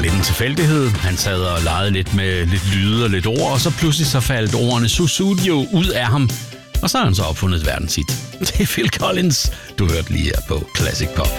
lidt en tilfældighed. Han sad og legede lidt med lidt lyde og lidt ord, og så pludselig så faldt ordene Sussudio ud af ham. Og så har han så opfundet et verdenshit. Det er Phil Collins, du hørte lige her på Classic Pop.